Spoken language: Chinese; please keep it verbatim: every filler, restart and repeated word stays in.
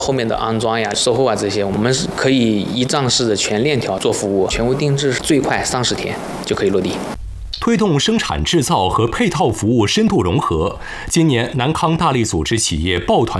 后面的安装呀、售后啊这些，我们是可以一站式的全链条做服务，全屋定制最快三十天就可以落地。 推动生产制造和配套服务深度融合。今年，南康大力组织企业抱团